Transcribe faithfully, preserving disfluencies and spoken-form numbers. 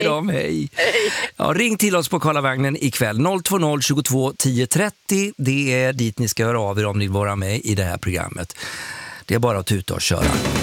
Kram, hej. Hej. Ja, ring till oss på Karlavagnen ikväll. noll två noll tjugotvå tio trettio. Det är dit ni ska höra av er om ni vill vara med i det här programmet. Det är bara att tuta och köra.